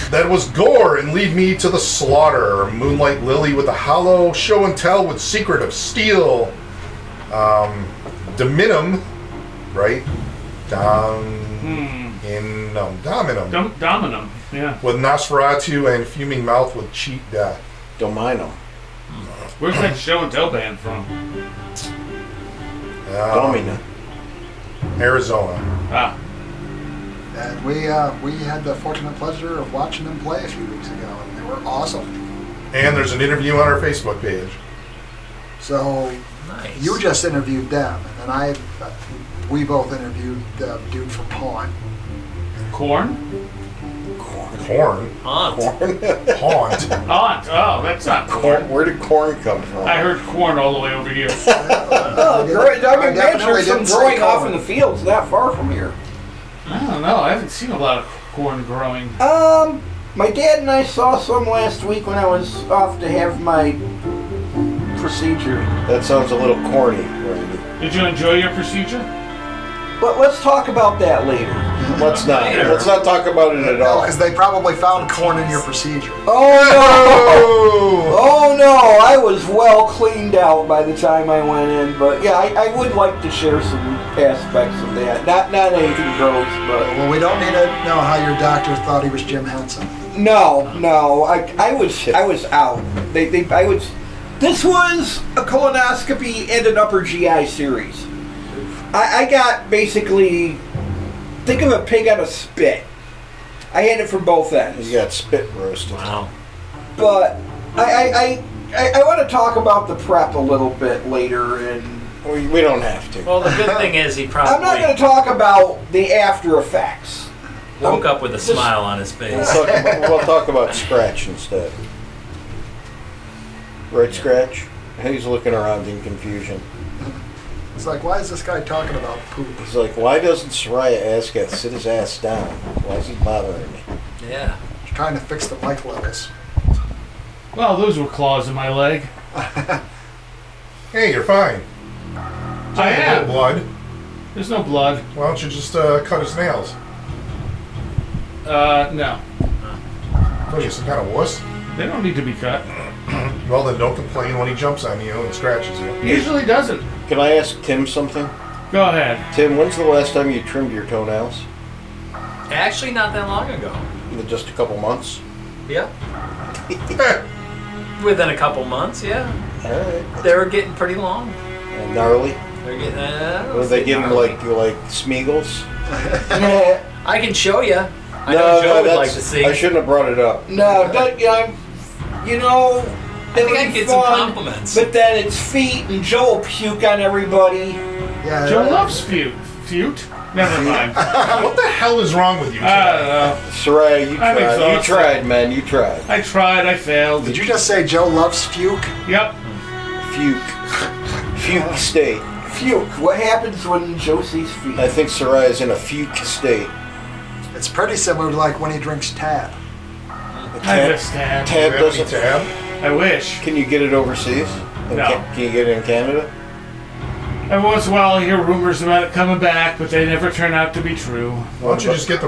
That was Gore and Lead Me to the Slaughter. Moonlight Lily with a hollow show and tell with Secret of Steel. Dominum, right? Dominum. Dominum, yeah. With Nosferatu and Fuming Mouth with Cheat Death. Dominum. Where's that show and tell band from? Domina. Arizona. Ah. And we had the fortunate pleasure of watching them play a few weeks ago, and they were awesome. And there's an interview on our Facebook page. So Nice. you just interviewed them, and then we both interviewed the dude from Pawn. Corn? Corn. Aunt. Haunt. Aunt. Oh, that's not corn. Where did corn come from? I heard corn all the way over here. Oh, I I mean, definitely there's some didn't say growing off corn. in the fields not far from here. I don't know. I haven't seen a lot of corn growing. My dad and I saw some last week when I was off to have my procedure. That sounds a little corny, Randy. Did you enjoy your procedure? But let's talk about that later. Let's not. Let's not talk about it at No, all. because they probably found corn in your procedure. Oh no, I was well cleaned out by the time I went in. But yeah, I would like to share some aspects of that. Not anything gross, but Well, we don't need to know how your doctor thought he was Jim Henson. no. I was out. This was a colonoscopy and an upper GI series. I got basically, think of a pig on a spit. I had it from both ends. You got spit roasted. Wow. But I want to talk about the prep a little bit later, and We don't have to. Well, the good thing is he I'm not going probably to talk about the after effects. woke up with a smile on his face. We'll talk about Scratch instead. Right, Scratch? He's looking around in confusion. It's like, why is this guy talking about poop? He's like, why doesn't Soraya Ascot sit his ass down? Why is he bothering me? Yeah. He's trying to fix the mic levels. Well, those were claws in my leg. Hey, you're fine. I No am. blood. There's no blood. Why don't you just cut his nails? No. What are you, some kind of wuss? They don't need to be cut. Well, then don't complain when he jumps on you and scratches you. He usually doesn't. Can I ask Tim something? Go ahead. Tim, when's the last time you trimmed your toenails? Actually, not that long ago. Just a couple months? Yep. Within a couple months, yeah. Alright. They were getting pretty long. And gnarly? They're getting. Were they getting like Smeagol's? I can show you. I know Joe would like to see. I shouldn't have brought it up. No, don't, you know, I think I it'll be get some fun, compliments. but then it's feet, and Joe will puke on everybody. Yeah, Joe loves feut. Never mind. What the hell is wrong with you? I don't know. Soraya, you I'm tried. You exhausted. tried, man. You tried. I tried. I failed. Did you just say Joe loves fuke? Yep. Fuke state. Puke. What happens when Joe sees feet? I think Soraya's in a fuke state. It's pretty similar to like when he drinks tab. I miss Tab. Tab Have any doesn't. tab? I wish. Can you get it overseas? No. Can you get it in Canada? Every once in a while I hear rumors about it coming back, but they never turn out to be true. Why don't you just get the